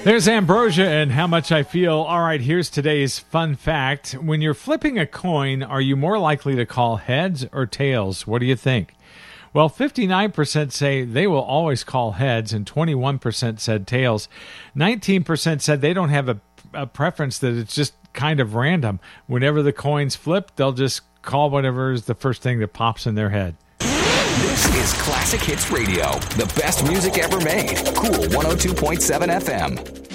There's Ambrosia and How Much I Feel. All right, here's today's fun fact. When you're flipping a coin, are you more likely to call heads or tails? What do you think? Well, 59% say they will always call heads, and 21% said tails. 19% said they don't have a preference, that it's just kind of random. Whenever the coins flip, they'll just call whatever is the first thing that pops in their head. This is Classic Hits Radio, the best music ever made. Cool 102.7 FM.